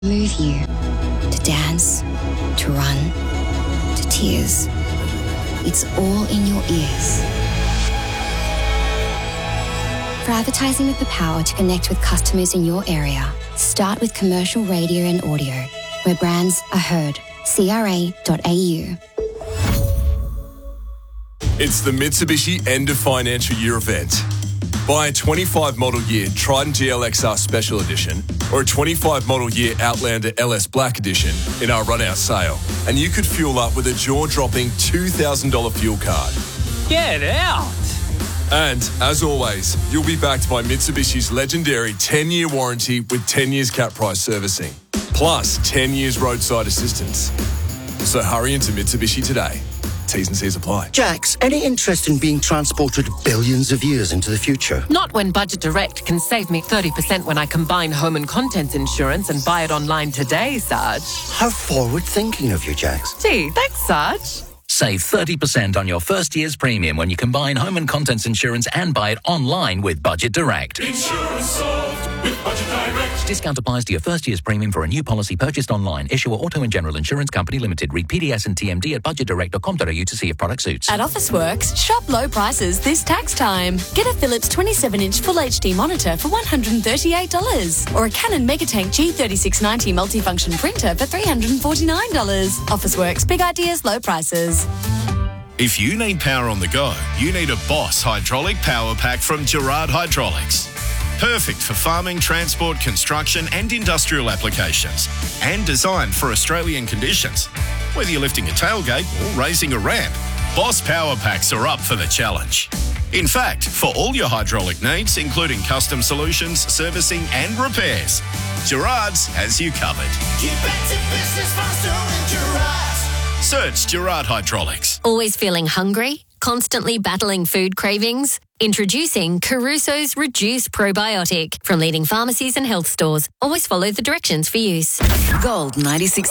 Move you to dance, to run, to tears. It's all in your ears. For advertising with the power to connect with customers in your area, start with commercial radio and audio, where brands are heard. CRA.au. It's the Mitsubishi End of Financial Year event. Buy a 25 model year Triton GLXR Special Edition or a 25 model year Outlander LS Black Edition in our run-out sale, and you could fuel up with a jaw-dropping $2,000 fuel card. Get out! And, as always, you'll be backed by Mitsubishi's legendary 10-year warranty with 10 years cap price servicing, plus 10 years roadside assistance. So hurry into Mitsubishi today. T's and C's apply. Jax, any interest in being transported billions of years into the future? Not when Budget Direct can save me 30% when I combine home and contents insurance and buy it online today, Sarge. How forward-thinking of you, Jax. Gee, thanks, Sarge. Save 30% on your first year's premium when you combine home and contents insurance and buy it online with Budget Direct. Insurance solved with Budget Direct. Discount applies to your first year's premium for a new policy purchased online. Issuer Auto and General Insurance Company Limited. Read PDS and TMD at budgetdirect.com.au to see if product suits. At Officeworks, shop low prices this tax time. Get a Philips 27-inch Full HD monitor for $138 or a Canon Megatank G3690 multifunction printer for $349. Officeworks, big ideas, low prices. If you need power on the go, you need a Boss hydraulic power pack from Gerard Hydraulics. Perfect for farming, transport, construction and industrial applications, and designed for Australian conditions. Whether you're lifting a tailgate or raising a ramp, Boss power packs are up for the challenge. In fact, for all your hydraulic needs, including custom solutions, servicing and repairs, Gerard's has you covered. Get back to business faster with Gerard's. Search Gerard Hydraulics. Always feeling hungry? Constantly battling food cravings? Introducing Caruso's Reduced Probiotic from leading pharmacies and health stores. Always follow the directions for use. Gold 96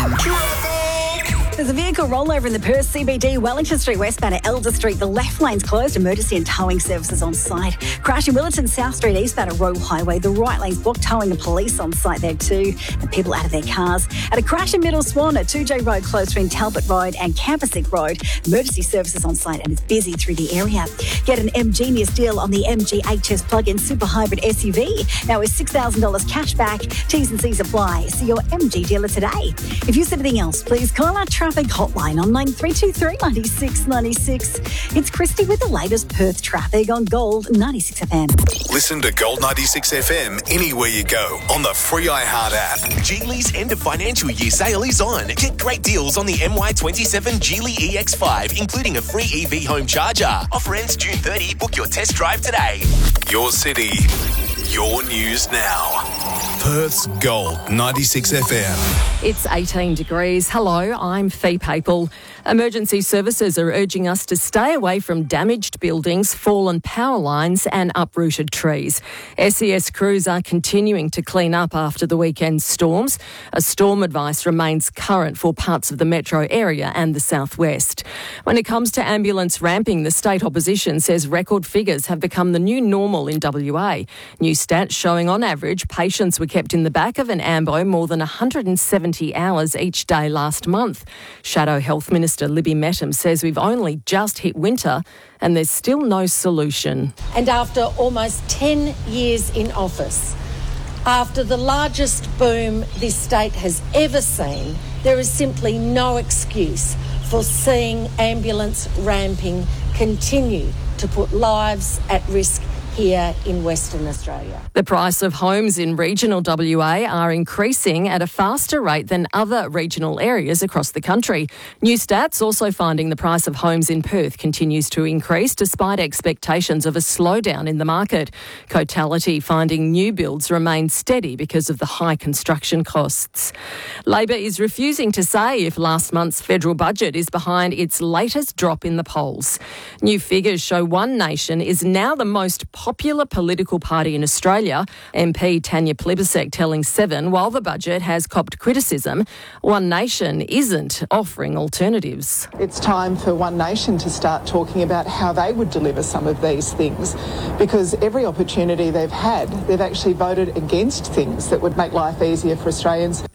FM. There's a vehicle rollover in the Perth CBD, Wellington Street westbound at Elder Street. The left lane's closed. Emergency and towing services on site. Crash in Willetton South Street eastbound at Royal Highway. The right lane's blocked, towing and police on site there too. And people out of their cars. At a crash in Middle Swan at 2J Road closed between Talbot Road and Campasick Road. Emergency services on site and it's busy through the area. Get an M-Genius deal on the MG HS plug-in super hybrid SUV. Now with $6,000 cash back. T's and C's apply. See your MG dealer today. If you see anything else, please call our traffic hotline on 9323 96 96. It's Christy with the latest Perth traffic on Gold 96 FM. Listen to Gold 96 FM anywhere you go on the free iHeart app. Geely's end of financial year sale is on. Get great deals on the MY27 Geely EX5, including a free EV home charger. Offer ends June 30. Book your test drive today. Your city, your news now. Perth's Gold 96 FM. It's 18 degrees. Hello, I'm Fee Papel. Emergency services are urging us to stay away from damaged buildings, fallen power lines and uprooted trees. SES crews are continuing to clean up after the weekend's storms. A storm advice remains current for parts of the metro area and the southwest. When it comes to ambulance ramping, the state opposition says record figures have become the new normal in WA. New stats showing on average patients were kept in the back of an ambo more than 170 hours each day last month. Shadow Health Minister Libby Mettam says we've only just hit winter and there's still no solution. And after almost 10 years in office, after the largest boom this state has ever seen, there is simply no excuse for seeing ambulance ramping continue to put lives at risk here in Western Australia. The price of homes in regional WA are increasing at a faster rate than other regional areas across the country. New stats also finding the price of homes in Perth continues to increase despite expectations of a slowdown in the market. Cotality finding new builds remain steady because of the high construction costs. Labor is refusing to say if last month's federal budget is behind its latest drop in the polls. New figures show One Nation is now the most popular political party in Australia. MP Tanya Plibersek telling Seven, while the budget has copped criticism, One Nation isn't offering alternatives. It's time for One Nation to start talking about how they would deliver some of these things, because every opportunity they've had, they've actually voted against things that would make life easier for Australians.